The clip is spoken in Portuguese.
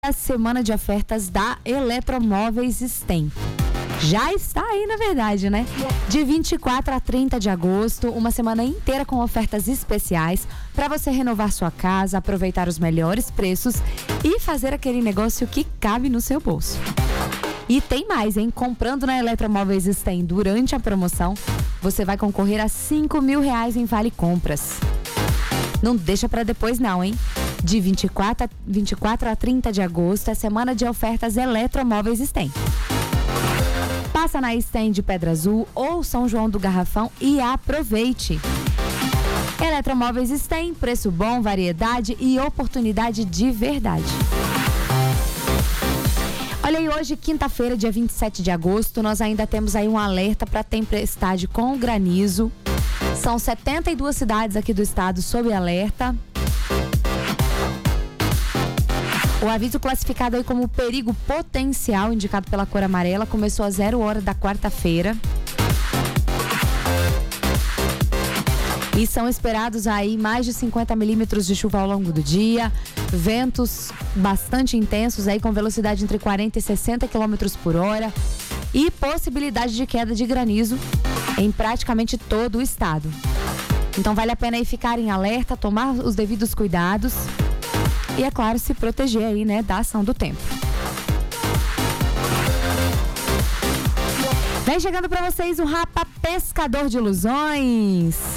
A semana de ofertas da Eletromóveis STEM. Já está aí, na verdade, né? De 24 a 30 de agosto, uma semana inteira com ofertas especiais para você renovar sua casa, aproveitar os melhores preços e fazer aquele negócio que cabe no seu bolso. E tem mais, hein? Comprando na Eletromóveis STEM durante a promoção, você vai concorrer a R$5.000 em Vale Compras. Não deixa para depois não, hein? De 24 a 30 de agosto é semana de ofertas Eletromóveis STEM. Passa na STEM de Pedra Azul ou São João do Garrafão e aproveite. Eletromóveis STEM, preço bom, variedade e oportunidade de verdade. Olha aí, hoje, quinta-feira, dia 27 de agosto, nós ainda temos aí um alerta para tempestade com granizo. São 72 cidades aqui do estado sob alerta. O aviso classificado aí como perigo potencial, indicado pela cor amarela, começou às 0h da quarta-feira. E são esperados aí mais de 50 milímetros de chuva ao longo do dia, ventos bastante intensos aí com velocidade entre 40 e 60 quilômetros por hora e possibilidade de queda de granizo em praticamente todo o estado. Então vale a pena aí ficar em alerta, tomar os devidos cuidados e, é claro, se proteger aí, né, da ação do tempo. Vem chegando para vocês o Rapa Pescador de Ilusões.